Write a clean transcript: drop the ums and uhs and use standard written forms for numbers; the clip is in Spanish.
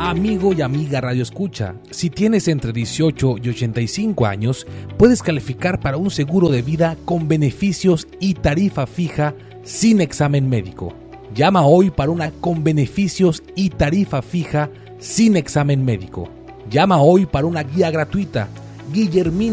Amigo y amiga Radio Escucha, si tienes entre 18 y 85 años, puedes calificar para un seguro de vida con beneficios y tarifa fija sin examen médico. Llama hoy para una con beneficios y tarifa fija sin examen médico. Llama hoy para una guía gratuita. Guillermín